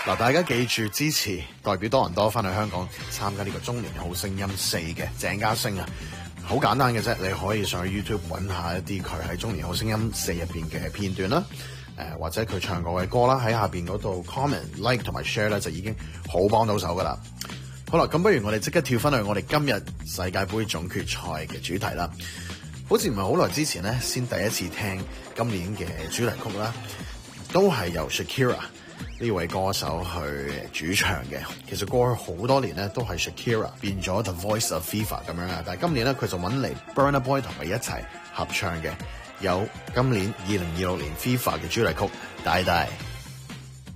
嗱，大家記住支持代表多倫多翻去香港參加呢個中年好聲音4嘅鄭家星啊！好簡單嘅啫，你可以上去 YouTube 揾下一啲佢喺中年好聲音4入邊嘅片段啦，或者佢唱過嘅歌啦，喺下邊嗰度 comment、like 同埋 share 咧就已經好幫到手噶啦。好啦，咁不如我哋即刻跳翻去我哋今日世界盃總決賽嘅主題啦。好似唔係好耐之前咧，先第一次聽今年嘅主題曲啦，都係由 Shakira 呢位歌手去主唱嘅。其實過去好多年咧都係 Shakira 變咗 The Voice of FIFA 咁樣啊，但係今年咧佢就揾嚟 Burna Boy 同佢一齊合唱嘅，有今年2026年 FIFA 嘅主題曲《大大》。